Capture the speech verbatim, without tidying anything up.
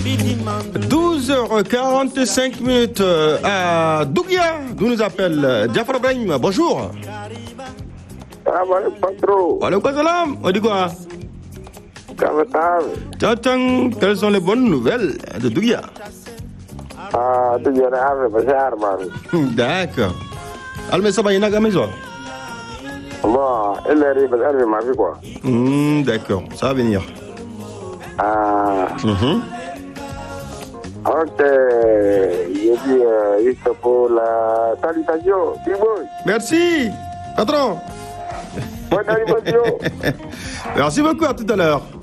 douze heures quarante-cinq minutes à Dougia, d'où nous appelle Jafar Ibrahim. Bonjour. Salam alaikum, patron. Walaikum salam. On dit quoi? Tchatchang, quelles sont les bonnes nouvelles de Dougia? Ah, Dougia, d'accord. Alme Saba, il y a une maison? Bon, elle arrive, elle arrive, ma vie, quoi. Hmm, d'accord, ça va venir. Ah. Mm-hmm. Ok, je dis euh, juste pour la salutation. Merci, patron. Bonne animation. Merci beaucoup, à tout à l'heure.